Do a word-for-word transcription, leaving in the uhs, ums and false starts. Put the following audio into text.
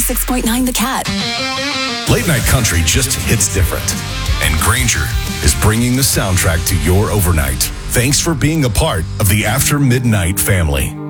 ninety-six point nine The Cat. Late night country just hits different. And Granger is bringing the soundtrack to your overnight. Thanks for being a part of the After Midnight family.